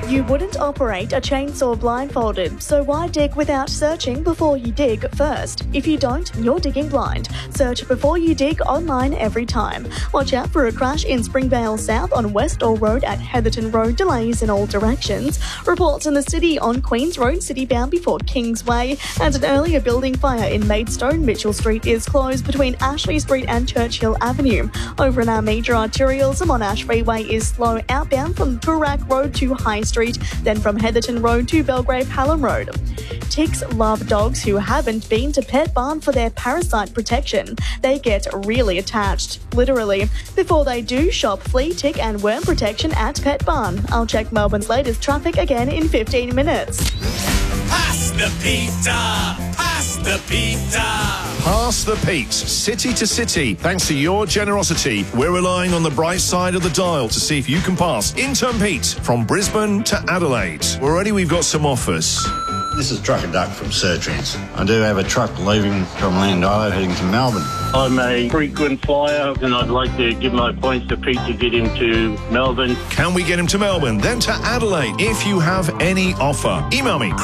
You wouldn't operate a chainsaw blindfolded, so why dig without searching before you dig first? If you don't, you're digging blind. Search before you dig online every time. Watch out for a crash in Springvale South on Westall Road at Heatherton Road, delays in all directions. Reports in the city on Queens Road, citybound before Kingsway, and an earlier building fire in Maidstone. Mitchell Street is closed between Ashley Street and Churchill Avenue. Over in our major arterials, the Monash Freeway is slow outbound from Toorak Road to High Street, then from Heatherton Road to Belgrave Hallam Road. Ticks love dogs who haven't been to Pet Barn for their parasite protection. They get really attached, literally. Before they do, shop flea, tick and worm protection at Pet Barn. I'll check Melbourne's latest traffic again in 15 minutes. Pass the pizza! Pass the pizza! Pass the Pete's, city to city. Thanks to your generosity, we're relying on the bright side of the dial to see if you can pass Intern Pete from Brisbane to Adelaide. Already we've got some offers. This is Trucker Duck from Surtrans. I do have a truck leaving from Landilo heading to Melbourne. I'm a frequent flyer and I'd like to give my points to Pete to get him to Melbourne. Can we get him to Melbourne, then to Adelaide? If you have any offer, email me,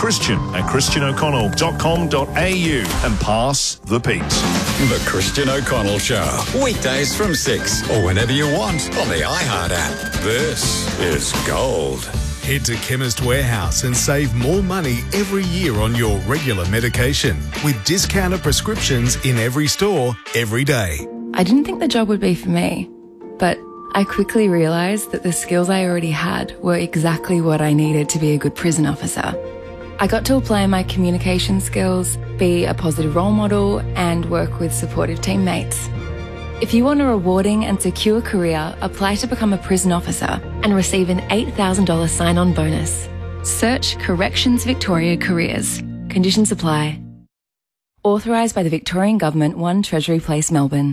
christian@christianoconnell.com.au and pass the Pete. The Christian O'Connell Show. Weekdays from 6 or whenever you want on the iHeart app. This is gold. Head to Chemist Warehouse and save more money every year on your regular medication with discounted prescriptions in every store, every day. I didn't think the job would be for me, but I quickly realised that the skills I already had were exactly what I needed to be a good prison officer. I got to apply my communication skills, be a positive role model, and work with supportive teammates. If you want a rewarding and secure career, apply to become a prison officer and receive an $8,000 sign-on bonus. Search Corrections Victoria Careers. Conditions apply. Authorised by the Victorian Government, 1 Treasury Place, Melbourne.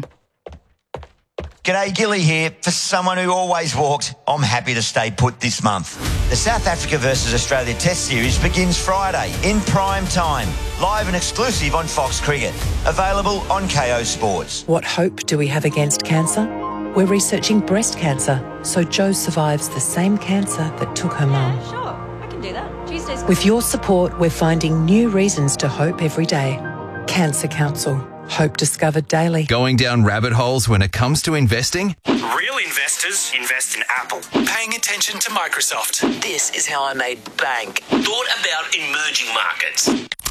G'day, Gilly here. For someone who always walked, I'm happy to stay put this month. The South Africa versus Australia Test Series begins Friday in prime time. Live and exclusive on Fox Cricket. Available on KO Sports. What hope do we have against cancer? We're researching breast cancer, so Jo survives the same cancer that took her mum. Sure, I can do that. Tuesdays. With your support, we're finding new reasons to hope every day. Cancer Council. Hope discovered daily. Going down rabbit holes when it comes to investing? Real investors invest in Apple. Paying attention to Microsoft. This is how I made bank. Thought about emerging markets.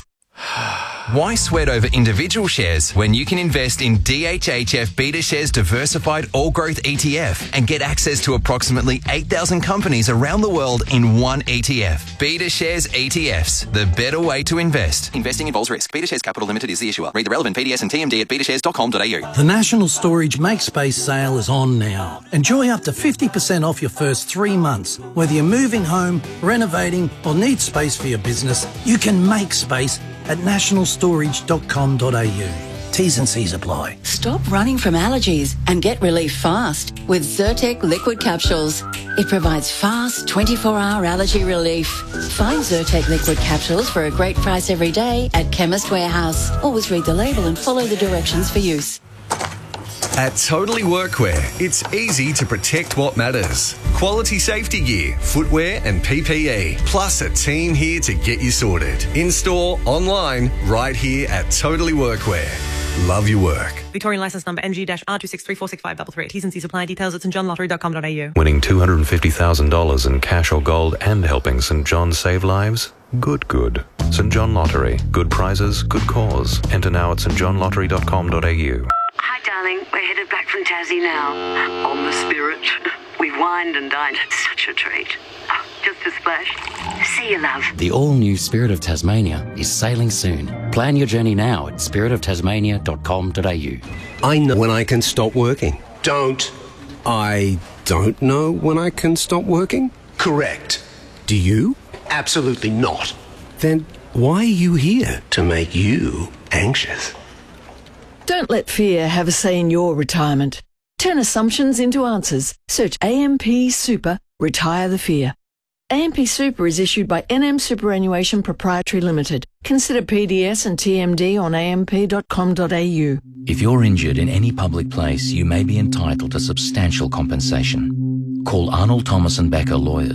Why sweat over individual shares when you can invest in DHHF BetaShares Diversified All Growth ETF and get access to approximately 8,000 companies around the world in one ETF? BetaShares ETFs, the better way to invest. Investing involves risk. BetaShares Capital Limited is the issuer. Read the relevant PDS and TMD at betashares.com.au. The National Storage Makespace sale is on now. Enjoy up to 50% off your first 3 months. Whether you're moving home, renovating or need space for your business, you can make space at nationalstorage.com.au. T's and C's apply. Stop running from allergies and get relief fast with Zyrtec liquid capsules. It provides fast 24-hour allergy relief. Find Zyrtec liquid capsules for a great price every day at Chemist Warehouse. Always read the label and follow the directions for use. At Totally Workwear, it's easy to protect what matters. Quality safety gear, footwear and PPE, plus a team here to get you sorted. In-store, online, right here at Totally Workwear. Love your work. Victorian licence number NG-R2634653. T's and C's apply. Details at stjohnlottery.com.au. Winning $250,000 in cash or gold and helping St John save lives? Good. St John Lottery. Good prizes, good cause. Enter now at stjohnlottery.com.au. Hi, darling. We're headed back from Tassie now. On the Spirit. We've wined and dined. It's such a treat. Oh, just a splash. See you, love. The all-new Spirit of Tasmania is sailing soon. Plan your journey now at spiritoftasmania.com.au. I know when I can stop working. I don't know when I can stop working? Correct. Do you? Absolutely not. Then why are you here? To make you anxious. Don't let fear have a say in your retirement. Turn assumptions into answers. Search AMP Super, Retire the Fear. AMP Super is issued by NM Superannuation Proprietary Limited. Consider PDS and TMD on amp.com.au. If you're injured in any public place, you may be entitled to substantial compensation. Call Arnold Thomas and Becker Lawyers.